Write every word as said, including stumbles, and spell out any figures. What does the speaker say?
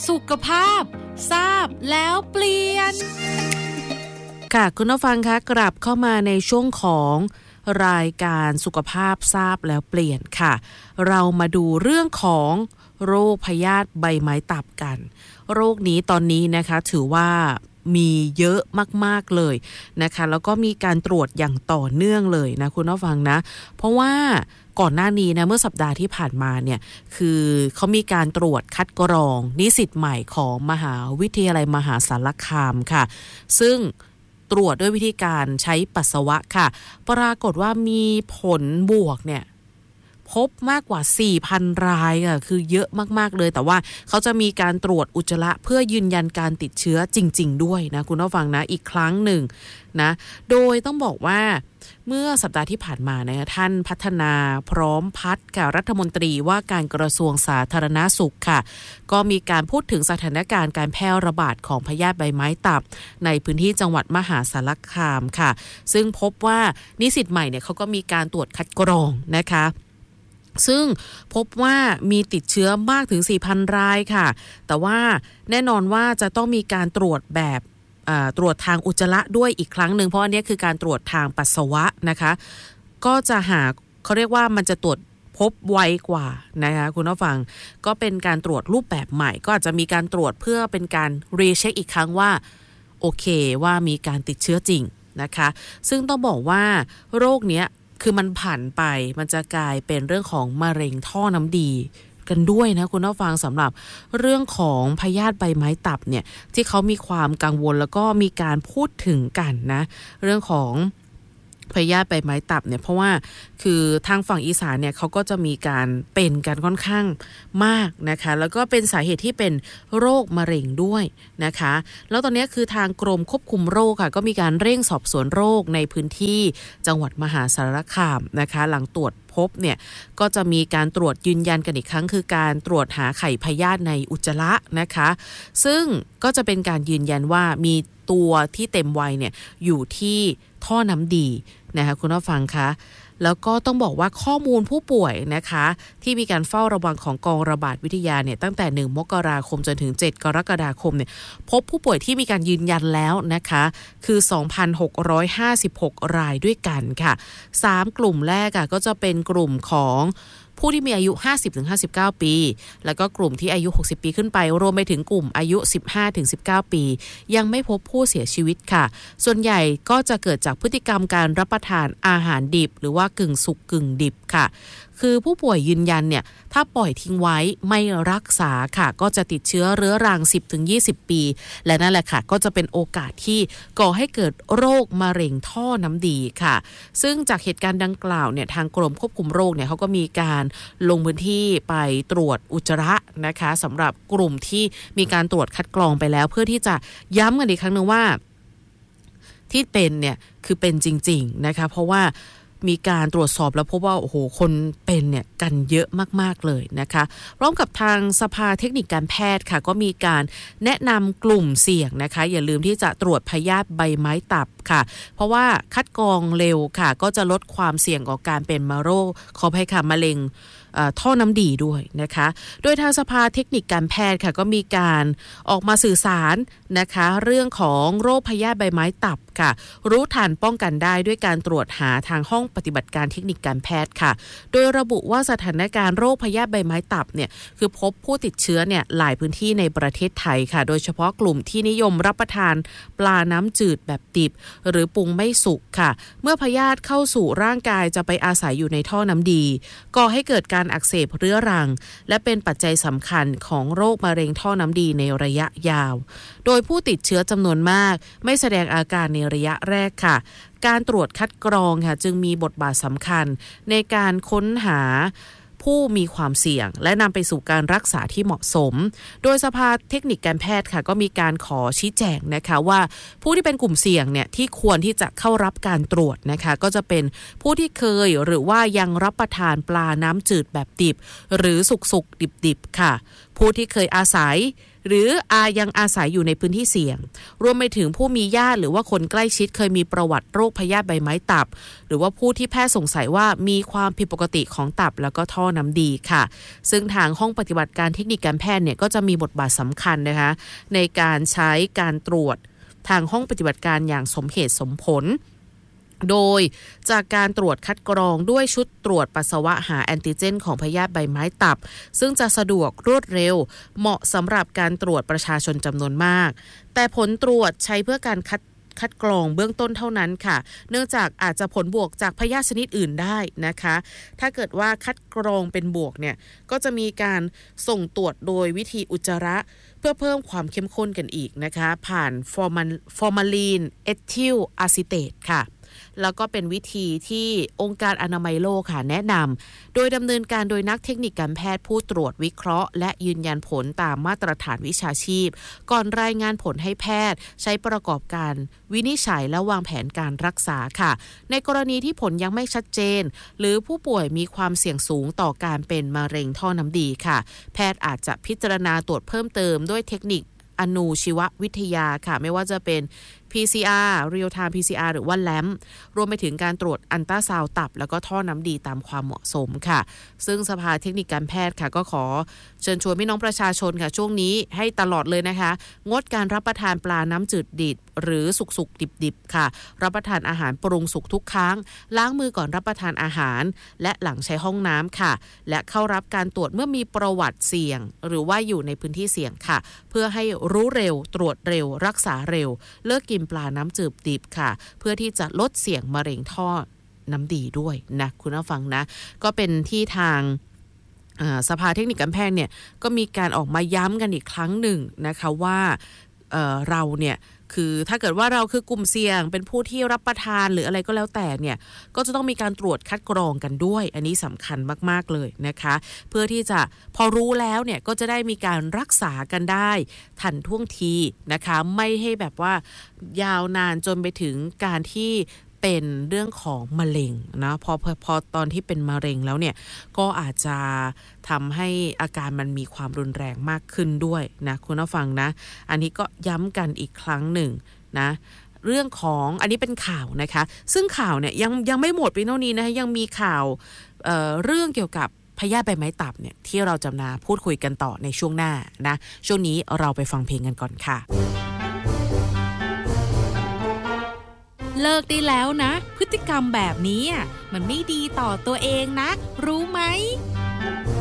สุขภาพทราบแล้วเปลี่ยนค่ะคุณผู้ฟังคะกลับเข้ามาในช่วงของรายการสุขภาพทราบแล้วเปลี่ยนค่ะเรามาดูเรื่องของโรคพยาธิใบไม้ตับกันโรคนี้ตอนนี้นะคะถือว่ามีเยอะมากๆเลยนะคะแล้วก็มีการตรวจอย่างต่อเนื่องเลยนะคุณผู้ฟังนะเพราะว่าก่อนหน้านี้นะเมื่อสัปดาห์ที่ผ่านมาเนี่ยคือเขามีการตรวจคัดกรองนิสิตใหม่ของมหาวิทยาลัยมหาสารคามค่ะซึ่งตรวจด้วยวิธีการใช้ปัสสาวะค่ะปรากฏว่ามีผลบวกเนี่ยพบมากกว่า สี่พัน รายอ่ะคือเยอะมากๆเลยแต่ว่าเขาจะมีการตรวจอุจจาระเพื่อยืนยันการติดเชื้อจริงๆด้วยนะคุณผู้ฟังนะอีกครั้งหนึ่งนะโดยต้องบอกว่าเมื่อสัปดาห์ที่ผ่านมานะท่านพัฒนาพร้อมพัฒน์ค่ะรัฐมนตรีว่าการกระทรวงสาธารณสุขค่ะก็มีการพูดถึงสถานการณ์การแพร่ระบาดของพยาธิใบไม้ตับในพื้นที่จังหวัดมหาสารคามค่ะซึ่งพบว่านิสิตใหม่เนี่ยเขาก็มีการตรวจคัดกรองนะคะซึ่งพบว่ามีติดเชื้อมากถึง สี่พัน รายค่ะแต่ว่าแน่นอนว่าจะต้องมีการตรวจแบบตรวจทางอุจจาระด้วยอีกครั้งหนึ่งเพราะอันนี้คือการตรวจทางปัสสาวะนะคะก็จะหาเขาเรียกว่ามันจะตรวจพบไวกว่านะคะคุณผู้ฟังก็เป็นการตรวจรูปแบบใหม่ก็อาจจะมีการตรวจเพื่อเป็นการรีเช็คอีกครั้งว่าโอเคว่ามีการติดเชื้อจริงนะคะซึ่งต้องบอกว่าโรคเนี้ยคือมันผ่านไปมันจะกลายเป็นเรื่องของมะเร็งท่อน้ำดีกันด้วยนะคุณผู้ฟังสำหรับเรื่องของพยาธิใบไม้ตับเนี่ยที่เขามีความกังวลแล้วก็มีการพูดถึงกันนะเรื่องของพยาธิใบไม้ตับเนี่ยเพราะว่าคือทางฝั่งอีสานเนี่ยเขาก็จะมีการเป็นกันค่อนข้างมากนะคะแล้วก็เป็นสาเหตุที่เป็นโรคมะเร็งด้วยนะคะแล้วตอนนี้คือทางกรมควบคุมโรคค่ะก็มีการเร่งสอบสวนโรคในพื้นที่จังหวัดมหาสารคามนะคะหลังตรวจพบเนี่ยก็จะมีการตรวจยืนยันกันอีกครั้งคือการตรวจหาไข่พยาธิในอุจจาระนะคะซึ่งก็จะเป็นการยืนยันว่ามีตัวที่เต็มวัยเนี่ยอยู่ที่ท่อน้ำดีนะคะคุณผู้ฟังคะแล้วก็ต้องบอกว่าข้อมูลผู้ป่วยนะคะที่มีการเฝ้าระวังของกองระบาดวิทยาเนี่ยตั้งแต่หนึ่งมกราคมจนถึงเจ็ดกรกฎาคมเนี่ยพบผู้ป่วยที่มีการยืนยันแล้วนะคะคือ สองพันหกร้อยห้าสิบหก รายด้วยกันค่ะสามกลุ่มแรกอ่ะก็จะเป็นกลุ่มของผู้ที่มีอายุ ห้าสิบถึงห้าสิบเก้า ปีแล้วก็กลุ่มที่อายุ หกสิบ ปีขึ้นไปรวมไปถึงกลุ่มอายุ สิบห้าถึงสิบเก้า ปียังไม่พบผู้เสียชีวิตค่ะส่วนใหญ่ก็จะเกิดจากพฤติกรรมการรับประทานอาหารดิบหรือว่ากึ่งสุกกึ่งดิบค่ะคือผู้ป่วยยืนยันเนี่ยถ้าปล่อยทิ้งไว้ไม่รักษาค่ะก็จะติดเชื้อเรื้อรัง สิบถึงยี่สิบ ปีและนั่นแหละค่ะก็จะเป็นโอกาสที่ก่อให้เกิดโรคมะเร็งท่อน้ำดีค่ะซึ่งจากเหตุการณ์ดังกล่าวเนี่ยทางกรมควบคุมโรคเนี่ยเขาก็มีการลงพื้นที่ไปตรวจอุจจาระนะคะสำหรับกลุ่มที่มีการตรวจคัดกรองไปแล้วเพื่อที่จะย้ำกันอีกครั้งนึงว่าที่เป็นเนี่ยคือเป็นจริงๆนะคะเพราะว่ามีการตรวจสอบแล้วพบว่าโอ้โหคนเป็นเนี่ยกันเยอะมากๆเลยนะคะพร้อมกับทางสภาเทคนิคการแพทย์ค่ะก็มีการแนะนำกลุ่มเสี่ยงนะคะอย่าลืมที่จะตรวจพยาธิใบไม้ตับค่ะเพราะว่าคัดกรองเร็วค่ะก็จะลดความเสี่ยงต่อการเป็นมะโรคขออภัยค่ะมะเร็งท่อน้ำดีด้วยนะคะโดยทางสภาเทคนิคการแพทย์ค่ะก็มีการออกมาสื่อสารนะคะเรื่องของโรคพยาธิใบไม้ตับค่ะรู้ทันป้องกันได้ด้วยการตรวจหาทางห้องปฏิบัติการเทคนิคการแพทย์ค่ะโดยระบุว่าสถานการณ์โรคพยาธิใบไม้ตับเนี่ยคือพบผู้ติดเชื้อเนี่ยหลายพื้นที่ในประเทศไทยค่ะโดยเฉพาะกลุ่มที่นิยมรับประทานปลาน้ำจืดแบบดิบหรือปรุงไม่สุกค่ะเมื่อพยาธิเข้าสู่ร่างกายจะไปอาศัยอยู่ในท่อน้ำดีก่อให้เกิดการอักเสบเรื้อรังและเป็นปัจจัยสำคัญของโรคมะเร็งท่อน้ำดีในระยะยาวโดยผู้ติดเชื้อจำนวนมากไม่แสดงอาการในระยะแรกค่ะการตรวจคัดกรองค่ะจึงมีบทบาทสำคัญในการค้นหาผู้มีความเสี่ยงและนำไปสู่การรักษาที่เหมาะสมโดยสภาเทคนิคการแพทย์ค่ะก็มีการขอชี้แจงนะคะว่าผู้ที่เป็นกลุ่มเสี่ยงเนี่ยที่ควรที่จะเข้ารับการตรวจนะคะก็จะเป็นผู้ที่เคยหรือว่ายังรับประทานปลาน้ำจืดแบบดิบหรือสุกๆดิบๆค่ะผู้ที่เคยอาศัยหรืออายังอาศัยอยู่ในพื้นที่เสี่ยงรวมไปถึงผู้มีญาติหรือว่าคนใกล้ชิดเคยมีประวัติโรคพยาธิใบไม้ตับหรือว่าผู้ที่แพทย์สงสัยว่ามีความผิดปกติของตับแล้วก็ท่อน้ำดีค่ะซึ่งทางห้องปฏิบัติการเทคนิคการแพทย์เนี่ยก็จะมีบทบาทสำคัญนะคะในการใช้การตรวจทางห้องปฏิบัติการอย่างสมเหตุสมผลโดยจากการตรวจคัดกรองด้วยชุดตรวจปัสสาวะหาแอนติเจนของพยาธิใบไม้ตับซึ่งจะสะดวกรวดเร็วเหมาะสำหรับการตรวจประชาชนจำนวนมากแต่ผลตรวจใช้เพื่อการคัดคัดกรองเบื้องต้นเท่านั้นค่ะเนื่องจากอาจจะผลบวกจากพยาธิชนิดอื่นได้นะคะถ้าเกิดว่าคัดกรองเป็นบวกเนี่ยก็จะมีการส่งตรวจโดยวิธีอุจจาระเพื่อเพิ่มความเข้มข้นกันอีกนะคะผ่านฟอร์มาลฟอร์มาลีนเอทิลอะซิเตตค่ะแล้วก็เป็นวิธีที่องค์การอนามัยโลกค่ะแนะนำโดยดำเนินการโดยนักเทคนิคการแพทย์ผู้ตรวจวิเคราะห์และยืนยันผลตามมาตรฐานวิชาชีพก่อนรายงานผลให้แพทย์ใช้ประกอบการวินิจฉัยและวางแผนการรักษาค่ะในกรณีที่ผลยังไม่ชัดเจนหรือผู้ป่วยมีความเสี่ยงสูงต่อการเป็นมะเร็งท่อน้ำดีค่ะแพทย์อาจจะพิจารณาตรวจเพิ่มเติมด้วยเทคนิคอนูชีววิทยาค่ะไม่ว่าจะเป็น พี ซี อาร์ Real Time พี ซี อาร์ หรือว่า แลม รวมไปถึงการตรวจอัลตราซาวด์ตับแล้วก็ท่อน้ำดีตามความเหมาะสมค่ะซึ่งสภาเทคนิคการแพทย์ค่ะก็ขอเชิญชวนพี่น้องประชาชนค่ะช่วงนี้ให้ตลอดเลยนะคะงดการรับประทานปลาน้ำจืดดิบหรือสุกๆดิบๆค่ะรับประทานอาหารปรุงสุกทุกครั้งล้างมือก่อนรับประทานอาหารและหลังใช้ห้องน้ำค่ะและเข้ารับการตรวจเมื่อมีประวัติเสี่ยงหรือว่าอยู่ในพื้นที่เสี่ยงค่ะเพื่อให้รู้เร็วตรวจเร็วรักษาเร็วเลิกกินปลาน้ำจืดดิบค่ะเพื่อที่จะลดเสี่ยงมะเร็งท่อน้ำดีด้วยนะคุณผู้ฟังนะก็เป็นที่ทางสภาเทคนิคการแพทย์เนี่ยก็มีการออกมาย้ำกันอีกครั้งหนึ่งนะคะว่าเอ่อเราเนี่ยคือถ้าเกิดว่าเราคือกลุ่มเสี่ยงเป็นผู้ที่รับประทานหรืออะไรก็แล้วแต่เนี่ยก็จะต้องมีการตรวจคัดกรองกันด้วยอันนี้สำคัญมากๆเลยนะคะเพื่อที่จะพอรู้แล้วเนี่ยก็จะได้มีการรักษากันได้ทันท่วงทีนะคะไม่ให้แบบว่ายาวนานจนไปถึงการที่เป็นเรื่องของมะเร็งนะพอพอพอตอนที่เป็นมะเร็งแล้วเนี่ยก็อาจจะทำให้อาการมันมีความรุนแรงมากขึ้นด้วยนะคุณผู้ฟังนะอันนี้ก็ย้ำกันอีกครั้งหนึ่งนะเรื่องของอันนี้เป็นข่าวนะคะซึ่งข่าวเนี่ยยังยังไม่หมดไปเท่านี้นะคะยังมีข่าว เอ่อ เรื่องเกี่ยวกับพยาธิใบไม้ตับเนี่ยที่เราจะมาพูดคุยกันต่อในช่วงหน้านะช่วงนี้เราไปฟังเพลงกันก่อนค่ะเลิกได้แล้วนะพฤติกรรมแบบนี้มันไม่ดีต่อตัวเองนะรู้ไหม